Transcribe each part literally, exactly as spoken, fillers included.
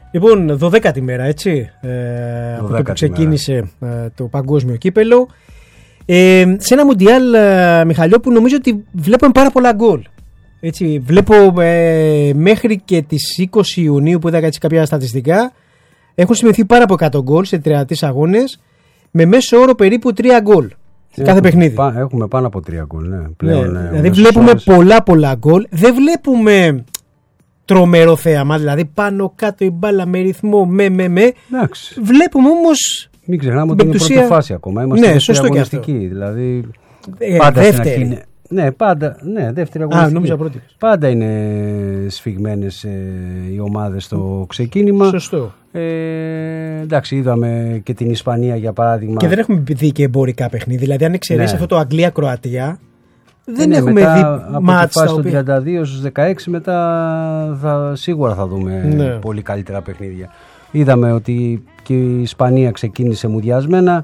Λοιπόν, δωδέκατη μέρα, έτσι, ε, από το που ξεκίνησε ε, το παγκόσμιο κύπελο. Ε, σε ένα Μουντιάλ, ε, Μιχαλιόπου, νομίζω ότι βλέπουμε πάρα πολλά γκολ. Έτσι, βλέπω ε, μέχρι και τις είκοσι Ιουνίου που είδα έτσι κάποια στατιστικά, έχουν σημειωθεί πάρα από εκατό γκολ σε τριάντα τρεις αγώνες, με μέσο όρο περίπου τρία γκολ σε κάθε παιχνίδι. Πά, έχουμε πάνω από τρία γκολ, ναι. Πλέον, ναι, ναι, δηλαδή βλέπουμε ώρες. πολλά πολλά γκολ. Δεν βλέπουμε τρομερό θέαμα, δηλαδή πάνω κάτω η μπάλα με ρυθμό, με με με. Εντάξει. Βλέπουμε όμως. Μην ξεχνάμε ότι είναι πρώτη φάση ακόμα. Είμαστε ναι, σωστό και αυτό. Δηλαδή, ε, πάντα δεύτερη. στην αρχή, ναι, πάντα, ναι, δεύτερη αγωνιστική. Α, νόμιζα πρώτη. Πάντα είναι σφιγμένες ε, οι ομάδες στο ξεκίνημα. Σωστό. Ε, εντάξει, είδαμε και την Ισπανία για παράδειγμα. Και δεν έχουμε δει και εμπορικά παιχνίδια. Δηλαδή, αν εξαιρέσει ναι. αυτό το Αγγλία-Κροατία, δεν ναι, έχουμε μετά, δει από μάτς. Από τη φάση του τριάντα δύο στους δεκαέξι μετά θα, σίγουρα θα δούμε ναι. πολύ καλύτερα παιχνίδια. Είδαμε ότι και η Ισπανία ξεκίνησε μουδιασμένα,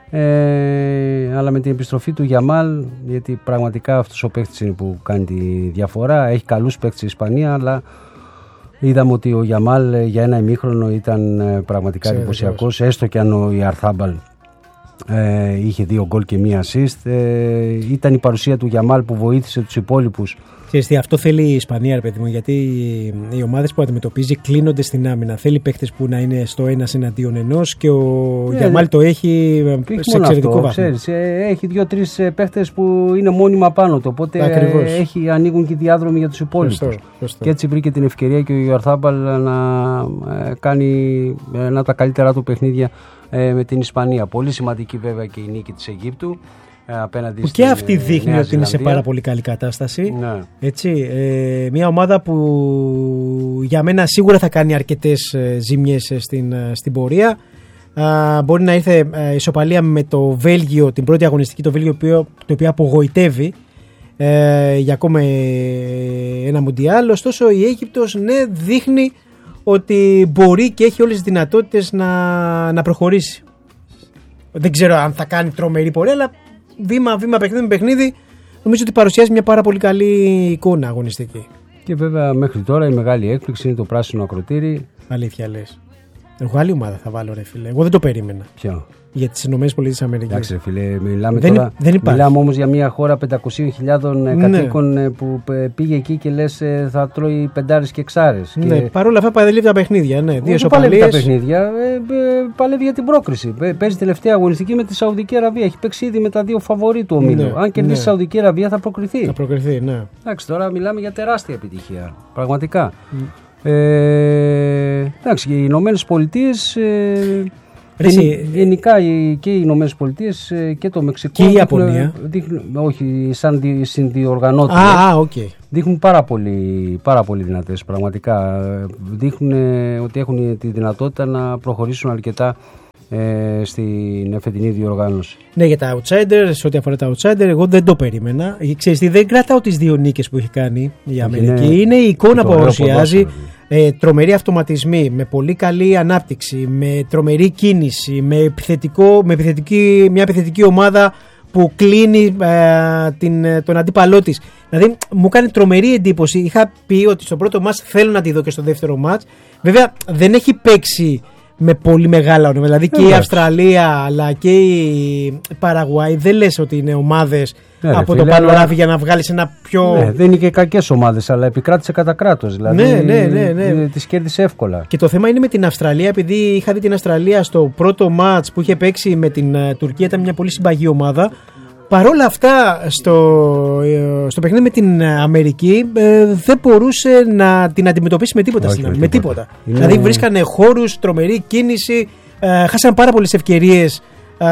ε, αλλά με την επιστροφή του Γιαμάλ, γιατί πραγματικά αυτός ο παίκτης είναι που κάνει τη διαφορά. Έχει καλούς παίκτες η Ισπανία, αλλά είδαμε ότι ο Γιαμάλ για ένα ημίχρονο ήταν πραγματικά εντυπωσιακός, έστω και αν ο Ιαρθάμπαλ ε, είχε δύο γκολ και μία assist. Ε, ήταν η παρουσία του Γιαμάλ που βοήθησε τους υπόλοιπους. Ξέρεις τι, αυτό θέλει η Ισπανία, ρε παιδί μου, γιατί οι ομάδες που αντιμετωπίζει κλείνονται στην άμυνα. Θέλει παίκτες που να είναι στο ένας εναντίον ενός και ο yeah, Γιαμάλ το έχει σε εξαιρετικό βαθμό. Ξέρεις, έχει δύο-τρεις παίκτες που είναι μόνιμα πάνω του, οπότε έχει, ανοίγουν και οι διάδρομοι για τους υπόλοιπους. Φωστό, φωστό. Και έτσι βρήκε την ευκαιρία και ο Ιωαρθάμπαλ να κάνει ένα τα καλύτερά του παιχνίδια με την Ισπανία. Πολύ σημαντική βέβαια και η νίκη της Αιγύπτου. Απέναντι που και αυτή δείχνει ότι είναι σε πάρα πολύ καλή κατάσταση. Ναι. Έτσι, ε, μια ομάδα που για μένα σίγουρα θα κάνει αρκετές ζημιές στην, στην πορεία. Α, μπορεί να ήρθε ε, ισοπαλία με το Βέλγιο, την πρώτη αγωνιστική, το Βέλγιο το οποίο απογοητεύει ε, για ακόμα ένα Μουντιάλ. Ωστόσο η Αίγυπτος ναι, δείχνει ότι μπορεί και έχει όλες τις δυνατότητες να, να προχωρήσει. Δεν ξέρω αν θα κάνει τρομερή πορεία, αλλά βήμα, βήμα, παιχνίδι με παιχνίδι, νομίζω ότι παρουσιάζει μια πάρα πολύ καλή εικόνα αγωνιστική. Και βέβαια μέχρι τώρα η μεγάλη έκπληξη είναι το πράσινο ακροτήρι. Αλήθεια λες. Εγώ άλλη ομάδα θα βάλω, ρε φίλε. Εγώ δεν το περίμενα. Ποιο? Για τις ΗΠΑ. Εντάξει, ρε φίλε, μιλάμε δεν, τώρα. Δεν μιλάμε όμως για μια χώρα πεντακόσιες χιλιάδες ναι. κατοίκων που πήγε εκεί και λες θα τρώει πεντάρες και εξάρες. Ναι, και... παρόλα αυτά παλεύει τα παιχνίδια. Ναι. Δύο δεν παλεύει τα παιχνίδια, ε, ε, παλεύει για την πρόκριση. Παίζει τελευταία αγωνιστική με τη Σαουδική Αραβία. Έχει παίξει ήδη με τα δύο φαβορί του ομίλου. Ναι, αν κερδίσει η ναι. Σαουδική Αραβία θα προκριθεί. Θα προκριθεί, ναι. Εντάξει, τώρα μιλάμε για τεράστια επιτυχία. Πραγματικά. Mm. Ε, εντάξει, οι Ηνωμένες Πολιτείες. Ε, Εσύ, γενικά και οι Ηνωμένες Πολιτείες και το Μεξικό και η Ιαπωνία δείχνουν, όχι σαν δι, συνδιοργανώτες ah, okay. δείχνουν πάρα πολύ, πάρα πολύ δυνατές πραγματικά, δείχνουν ότι έχουν τη δυνατότητα να προχωρήσουν αρκετά ε, στην εφετινή διοργάνωση. Ναι, για τα outsiders, σε ό,τι αφορά τα outsider, εγώ δεν το περίμενα. Ξέρεις τι, δεν κρατάω τις δύο νίκες που έχει κάνει η Αμερική. Είναι, είναι η εικόνα που παρουσιάζει. Ε, τρομεροί αυτοματισμοί, με πολύ καλή ανάπτυξη, με τρομερή κίνηση, με, επιθετικό, με επιθετική, μια επιθετική ομάδα που κλείνει ε, την, τον αντίπαλό της. Δηλαδή μου κάνει τρομερή εντύπωση. Είχα πει ότι στο πρώτο μάτς θέλω να τη δω και στο δεύτερο μάτς. Βέβαια δεν έχει παίξει με πολύ μεγάλα όνομα. Δηλαδή και η Αυστραλία αλλά και η Παραγουάη δεν λες ότι είναι ομάδες ναι, από φίλε, το παλωράφι για να βγάλεις ένα πιο. Ναι, δεν είναι και κακές ομάδες, αλλά επικράτησε κατά κράτος. Δηλαδή ναι, ναι, ναι, ναι. τις κέρδισε εύκολα. Και το θέμα είναι με την Αυστραλία, επειδή είχα δει την Αυστραλία στο πρώτο μάτς που είχε παίξει με την uh, Τουρκία, ήταν μια πολύ συμπαγή ομάδα. Παρόλα αυτά, στο, στο παιχνίδι με την Αμερική ε, δεν μπορούσε να την αντιμετωπίσει με τίποτα. Όχι, με, με τίποτα. τίποτα. Είναι... Δηλαδή βρίσκανε χώρους, τρομερή κίνηση, ε, χάσαν πάρα πολλές ευκαιρίες ε,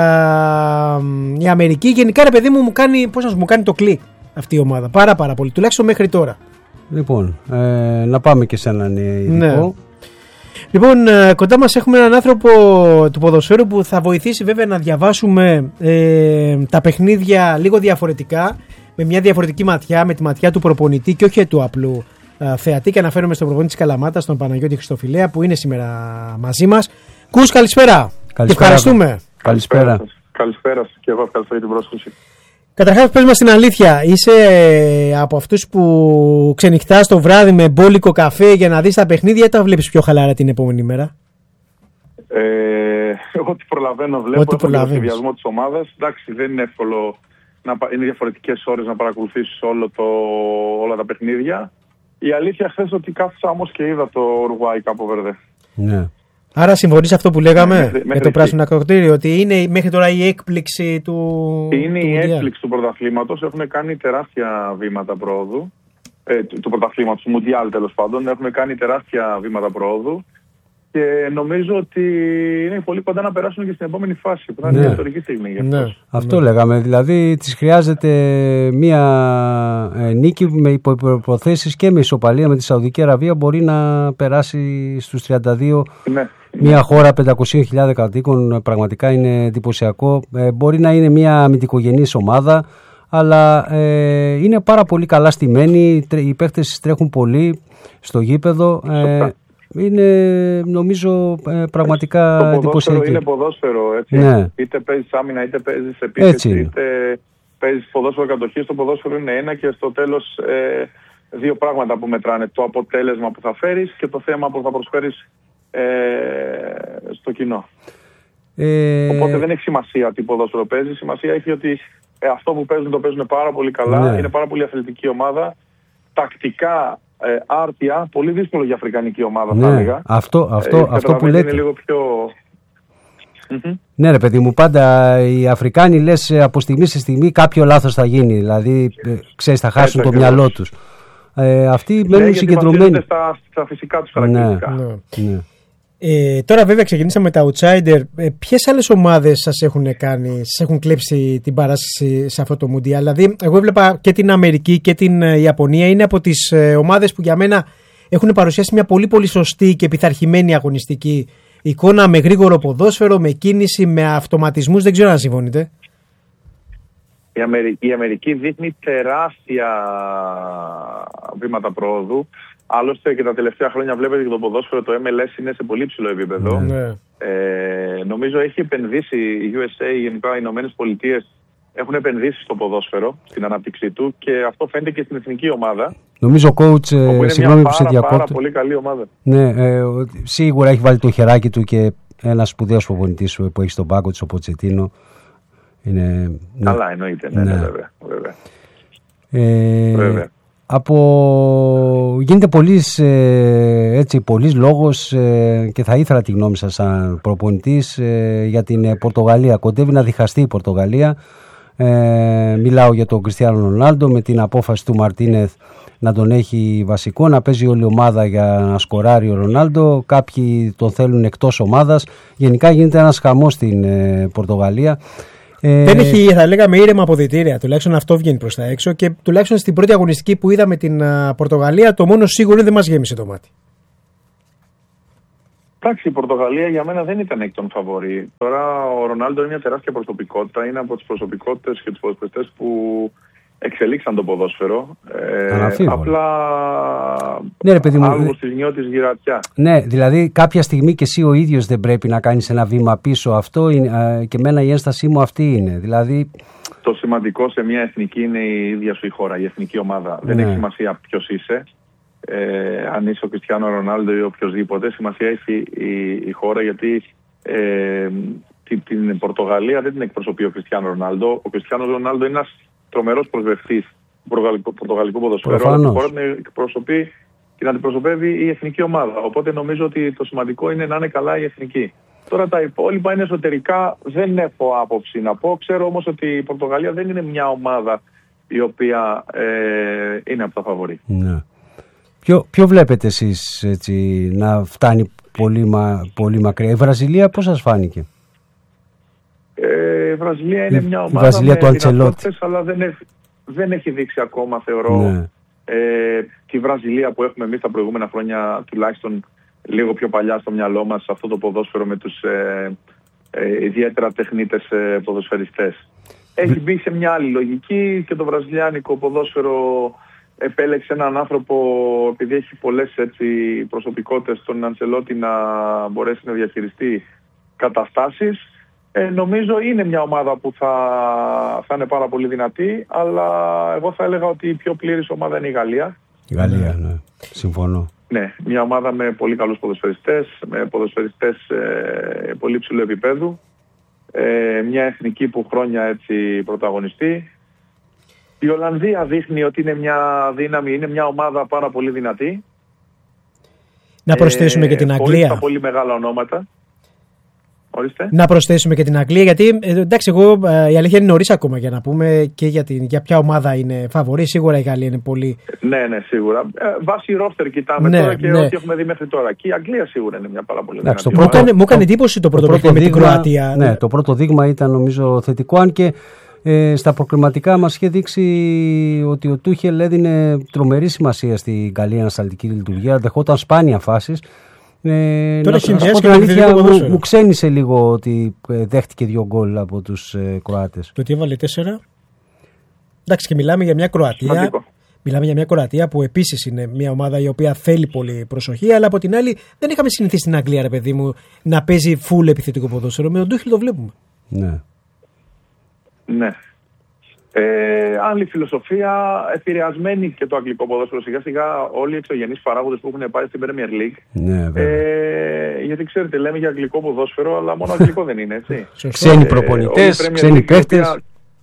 η Αμερική. Γενικά, ρε παιδί μου, μου κάνει, πώς να μου κάνει το κλικ αυτή η ομάδα. Πάρα πάρα πολύ, τουλάχιστον μέχρι τώρα. Λοιπόν, ε, να πάμε και σε έναν ειδικό. Ναι. Λοιπόν, κοντά μας έχουμε έναν άνθρωπο του ποδοσφαίρου που θα βοηθήσει βέβαια να διαβάσουμε ε, τα παιχνίδια λίγο διαφορετικά, με μια διαφορετική ματιά, με τη ματιά του προπονητή και όχι του απλού ε, θεατή. Και αναφέρομαι στον προπονητή της Καλαμάτας, τον Παναγιώτη Χριστοφιλέα, που είναι σήμερα μαζί μας. Κούς, καλησπέρα. Καλησπέρα. Ευχαριστούμε. Καλησπέρα. Καλησπέρα σας και εγώ ευχαριστώ για την πρόσκληση. Καταρχάς, πες μας την αλήθεια, είσαι από αυτούς που ξενυχτάς το βράδυ με μπόλικο καφέ για να δεις τα παιχνίδια ή τα βλέπεις πιο χαλάρα την επόμενη μέρα? Ε, ό,τι προλαβαίνω βλέπω, ό,τι έχω το σχεδιασμό της ομάδας. Εντάξει, δεν είναι εύκολο, να, είναι διαφορετικές ώρες να παρακολουθήσεις όλο το, όλα τα παιχνίδια. Η αλήθεια χθες ότι κάθισα όμως και είδα το Ουρουάι Κάπο Βερδέ. Ναι. Άρα συμφωνείς αυτό που λέγαμε ναι, μέχρι, με το πράσινο ακροτήριο, ότι είναι μέχρι τώρα η έκπληξη του Είναι του η Μουντιάλ. έκπληξη του πρωταθλήματος, έχουν κάνει τεράστια βήματα πρόοδου. Ε, του, του πρωταθλήματος, του Μουντιάλ τέλος πάντων, έχουν κάνει τεράστια βήματα πρόοδου. Και νομίζω ότι είναι πολύ κοντά να περάσουν και στην επόμενη φάση, που θα είναι ναι. μια ιστορική στιγμή για ναι. Αυτό ναι. λέγαμε. Δηλαδή της χρειάζεται μία ε, νίκη με υποπροθέσεις και με ισοπαλία με τη Σαουδική Αραβία. Μπορεί να περάσει στους τριάντα δύο. Ναι. Μια χώρα πεντακόσιες χιλιάδες κατοίκων, πραγματικά είναι εντυπωσιακό. Ε, μπορεί να είναι μια αμυντικογενής ομάδα, αλλά ε, είναι πάρα πολύ καλά στημένοι. Οι παίχτες τρέχουν πολύ στο γήπεδο. Ε, είναι νομίζω ε, πραγματικά το εντυπωσιακό. Είναι ποδόσφαιρο, έτσι. Ναι. Είτε παίζεις άμυνα, είτε παίζεις επίθεση, είτε παίζεις ποδόσφαιρο κατοχή. Το ποδόσφαιρο είναι ένα και στο τέλος ε, δύο πράγματα που μετράνε. Το αποτέλεσμα που θα φέρεις και το θέμα που θα προσφέρεις ε, στο κοινό. Ε... Οπότε δεν έχει σημασία τι ποδόσφαιρο παίζει. Σημασία έχει ότι ε, αυτό που παίζουν το παίζουν πάρα πολύ καλά. Ναι. Είναι πάρα πολύ αθλητική ομάδα. Τακτικά ε, άρτια. Πολύ δύσκολο για αφρικανική ομάδα, ναι. θα έλεγα. Αυτό, αυτό, ε, αυτό που λέτε. Είναι λίγο πιο... Ναι ρε παιδί μου, πάντα οι Αφρικάνοι λες από στιγμή σε στιγμή κάποιο λάθος θα γίνει. Δηλαδή ε, ξέρεις, θα χάσουν Έτσι, το ακριβώς. μυαλό τους. Ε, αυτοί μένουν ναι, συγκεντρωμένοι στα, στα φυσικά τους χαρακτηριστικά. Ναι, ναι. Ε, τώρα βέβαια ξεκινήσαμε με τα outsider. Ε, ποιες άλλες ομάδες σας έχουν κάνει, σας έχουν κλέψει την παράσταση σε αυτό το Μουντιάλ? Δηλαδή εγώ έβλεπα και την Αμερική και την ε, Ιαπωνία. Είναι από τις ε, ομάδες που για μένα έχουν παρουσιάσει μια πολύ πολύ σωστή και πειθαρχημένη αγωνιστική εικόνα, με γρήγορο ποδόσφαιρο, με κίνηση, με αυτοματισμούς. Δεν ξέρω αν συμφωνείτε. Η Αμερική, η Αμερική δείχνει τεράστια βήματα πρόοδου. Άλλωστε και τα τελευταία χρόνια βλέπετε και το ποδόσφαιρο, το εμ ελ ες είναι σε πολύ ψηλό επίπεδο. Ναι. Ε, νομίζω έχει επενδύσει η γιου ες έι, γενικά οι Ηνωμένες Πολιτείες έχουν επενδύσει στο ποδόσφαιρο, στην ανάπτυξή του και αυτό φαίνεται και στην εθνική ομάδα. Νομίζω ο coach, ε, συγγνώμη που σε διακόπτω. Πάρα πολύ καλή ομάδα. Ναι, ε, σίγουρα έχει βάλει το χεράκι του και ένας σπουδαίος προπονητής που έχει στον πάγκο της, ο Ποτσετίνο. Είναι, Καλά, ναι. εννοείται, ναι, ναι. ναι βέβαια. βέβαια. Ε, βέβαια. Από... Γίνεται πολλής, ε, έτσι, πολλής λόγος ε, και θα ήθελα τη γνώμη σας σαν προπονητής ε, για την ε, Πορτογαλία. Κοντεύει να διχαστεί η Πορτογαλία. Ε, μιλάω για τον Κριστιάνο Ρονάλντο με την απόφαση του Μαρτίνεθ να τον έχει βασικό, να παίζει όλη η ομάδα για να σκοράρει ο Ρονάλντο. Κάποιοι τον θέλουν εκτός ομάδας. Γενικά γίνεται ένας χαμός στην ε, Πορτογαλία. Δεν έχει, θα λέγαμε, ήρεμα αποδυτήρια. Τουλάχιστον αυτό βγαίνει προς τα έξω και τουλάχιστον στην πρώτη αγωνιστική που είδαμε την uh, Πορτογαλία, το μόνο σίγουρο είναι δεν μας γέμισε το μάτι. Εντάξει, η Πορτογαλία για μένα δεν ήταν εκ των φαβορί. Τώρα ο Ρονάλντο είναι μια τεράστια προσωπικότητα. Είναι από τις προσωπικότητες και τους ποδοσφαιριστές που εξελίξαν το ποδόσφαιρο. Ε, απλά ναι, ρε παιδί μου, άλγος της νιώτης γυρατιά. Ναι, δηλαδή κάποια στιγμή και εσύ ο ίδιος δεν πρέπει να κάνεις ένα βήμα πίσω. Αυτό είναι, και εμένα η ένστασή μου αυτή είναι. Δηλαδή... Το σημαντικό σε μια εθνική είναι η ίδια σου η χώρα, η εθνική ομάδα. Ναι. Δεν έχει σημασία ποιος είσαι. Ε, αν είσαι ο Κριστιάνο Ρονάλντο ή οποιοδήποτε, σημασία έχει η, η χώρα, γιατί ε, την, την Πορτογαλία δεν την εκπροσωπεί ο Κριστιάνο Ρονάλντο. Ο Κριστιάνο Ρονάλντο είναι ένας τρομερός προσβευτής του πορτογαλικού ποδοσφαίρου, αλλά την χώρα την εκπροσωπεί και να αντιπροσωπεύει η εθνική ομάδα. Οπότε νομίζω ότι το σημαντικό είναι να είναι καλά η εθνική. Τώρα τα υπόλοιπα είναι εσωτερικά, δεν έχω άποψη να πω. Ξέρω όμως ότι η Πορτογαλία δεν είναι μια ομάδα η οποία ε, είναι από τα φαβορί. Ναι. Ποιο, ποιο βλέπετε εσείς έτσι, να φτάνει πολύ, μα, πολύ μακριά? Η Βραζιλία πώς σας φάνηκε? Ε, η Βραζιλία είναι μια ομάδα Βραζιλία με δυνατότητες, αλλά δεν έχει, δεν έχει δείξει ακόμα, θεωρώ, ναι. ε, τη Βραζιλία που έχουμε εμείς τα προηγούμενα χρόνια, τουλάχιστον λίγο πιο παλιά στο μυαλό μας, αυτό το ποδόσφαιρο με τους ε, ε, ιδιαίτερα τεχνίτες ε, ποδοσφαιριστές. Έχει μπει σε μια άλλη λογική και το βραζιλιάνικο ποδόσφαιρο επέλεξε έναν άνθρωπο, επειδή έχει πολλές έτσι, προσωπικότητες, τον Αντσελότη, να μπορέσει να διαχειριστεί καταστάσεις. Ε, νομίζω είναι μια ομάδα που θα, θα είναι πάρα πολύ δυνατή, αλλά εγώ θα έλεγα ότι η πιο πλήρης ομάδα είναι η Γαλλία. Η Γαλλία, ναι. Συμφωνώ. Ναι, μια ομάδα με πολύ καλούς ποδοσφαιριστές, με ποδοσφαιριστές ε, πολύ ψηλού επίπεδου. Ε, μια εθνική που χρόνια έτσι πρωταγωνιστεί. Η Ολλανδία δείχνει ότι είναι μια δύναμη, είναι μια ομάδα πάρα πολύ δυνατή. Να προσθέσουμε ε, και την Αγγλία. Πολύ, πολύ μεγάλα ονόματα. Ορίστε. Να προσθέσουμε και την Αγγλία, γιατί εντάξει, εγώ η αλήθεια είναι νωρίς ακόμα για να πούμε και για, την, για ποια ομάδα είναι φαβορή. Σίγουρα η Γαλλία είναι πολύ. Ναι, ναι, σίγουρα. Ε, βάσει ρόστερ κοιτάμε ναι, τώρα και ναι. ό,τι έχουμε δει μέχρι τώρα. Και η Αγγλία σίγουρα είναι μια πάρα πολύ εντάξει, δυνατή. Το πρώτο, μου έκανε εντύπωση το πρώτο, το πρώτο δείγμα, με την Κροατία. Ναι, το πρώτο δείγμα ήταν νομίζω θετικό, αν και ε, στα προκριματικά μας είχε δείξει ότι ο Τούχελ έδινε τρομερή σημασία στην καλή ανασταλτική λειτουργία, δεχόταν σπάνια φάσεις. Ε, Τώρα να σου πω την αλήθεια, μου, μου ξένησε λίγο ότι ε, δέχτηκε δύο γκολ από τους ε, Κροάτες. Το ότι έβαλε τέσσερα. Εντάξει, και μιλάμε για μια Κροατία. Μαντικό. Μιλάμε για μια Κροατία που επίσης είναι μια ομάδα η οποία θέλει πολύ προσοχή, αλλά από την άλλη δεν είχαμε συνηθίσει στην Αγγλία, ρε παιδί μου, να παίζει full επιθετικό ποδόσφαιρο. Με τον Τούχελ το βλέπουμε. Ναι. Ναι. Ε, άλλη φιλοσοφία, επηρεασμένη και το αγγλικό ποδόσφαιρο σιγά σιγά όλοι οι εξωγενείς παράγοντες που έχουν πάει στην Premier League. Ναι, ε, γιατί ξέρετε, λέμε για αγγλικό ποδόσφαιρο, αλλά μόνο αγγλικό δεν είναι, έτσι. Ξένοι προπονητές, ε, ξένοι παίχτες.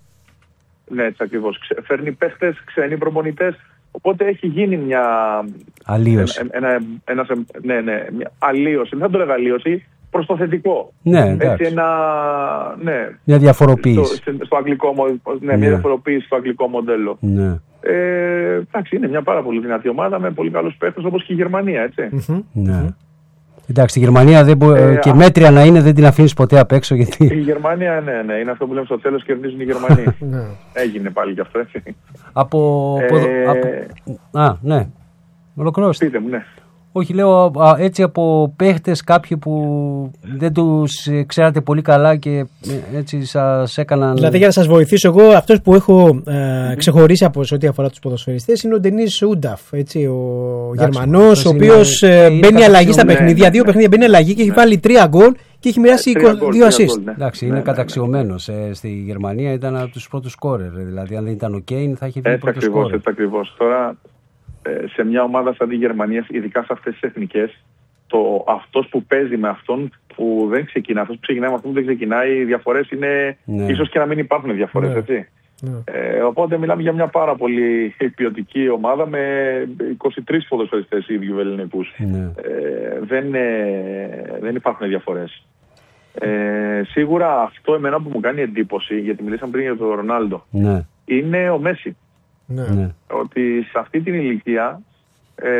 Ναι, έτσι ακριβώς. Φέρνει παίχτες, ξένοι προπονητές. Οπότε έχει γίνει μια αλλίωση. Ένα, ένα, ένα, ναι, ναι, μια αλλίωση. Δεν θα το λέγα αλλίωση. Προς το θετικό. Ναι, έτσι ένα, ναι, μια διαφοροποίηση. Στο, στο αγγλικό, ναι, ναι, μια διαφοροποίηση στο αγγλικό μοντέλο. Ναι. Ε, εντάξει, είναι μια πάρα πολύ δυνατή ομάδα με πολύ καλούς παίκτες όπως και η Γερμανία, έτσι. Mm-hmm. Ναι. Εντάξει, η Γερμανία δεν μπο... ε, και μέτρια να είναι δεν την αφήνεις ποτέ απ' έξω. Γιατί... Η Γερμανία, ναι, ναι, είναι αυτό που λέμε στο τέλος, κερδίζουν οι Γερμανοί. Έγινε πάλι γι' αυτό, έτσι. Από... Ε... από... Α, ναι. Ολοκληρώστε. Πείτε μου, ναι. Όχι, λέω έτσι από παίχτες κάποιοι που δεν τους ξέρατε πολύ καλά και έτσι σας έκαναν... Δηλαδή για να σας βοηθήσω εγώ, αυτός που έχω ε, ξεχωρίσει από ό,τι αφορά τους ποδοσφαιριστές είναι ο Ντενίς Ούνταφ, έτσι, ο εντάξει, Γερμανός, ο οποίος είναι, ε, μπαίνει αλλαγή στα παιχνίδια, ναι, δύο παιχνίδια μπαίνει αλλαγή και έχει βάλει τρία γκολ και έχει μοιράσει δύο ασίστ. Ναι. Εντάξει, είναι ναι, καταξιωμένος. Ναι. Ε, στη Γερμανία ήταν από τους πρώτους σκόρερ, δηλαδή αν δεν ήταν ο Κέιν θα είχε βγει πρώτος σκόρερ. Έτσι ακριβώς. Τώρα σε μια ομάδα σαν τη Γερμανία, ειδικά σε αυτές τις εθνικές, το αυτός που παίζει με αυτόν που δεν ξεκινά, αυτός που ξεκινάει με αυτόν που δεν ξεκινάει, οι διαφορές είναι, ναι, ίσως και να μην υπάρχουν διαφορές, ναι, έτσι. Ναι. Ε, οπότε μιλάμε για μια πάρα πολύ ποιοτική ομάδα με είκοσι τρεις ποδοσφαιριστές ίδιου ελληνικούς. Ναι. Ε, δεν, ε, δεν υπάρχουν διαφορές. Ε, σίγουρα αυτό εμένα που μου κάνει εντύπωση, γιατί μιλήσαμε πριν για τον Ρονάλντο, ναι, είναι ο Μέση. Ναι. Ότι σε αυτή την ηλικία ε,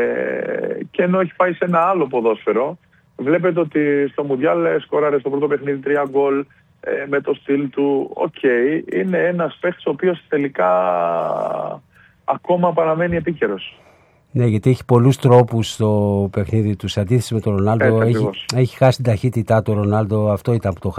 και ενώ έχει πάει σε ένα άλλο ποδόσφαιρο, βλέπετε ότι στο Μουντιάλ σκόραρε στο πρώτο παιχνίδι τρία γκολ ε, με το στυλ του. Οκ, okay, είναι ένας παίκτης ο οποίος τελικά ακόμα παραμένει επίκαιρος. Ναι, γιατί έχει πολλούς τρόπους στο παιχνίδι του. Σε αντίθεση με τον Ρονάλντο, έχει, έχει χάσει την ταχύτητά του. Ο Ρονάλντο αυτό ήταν που το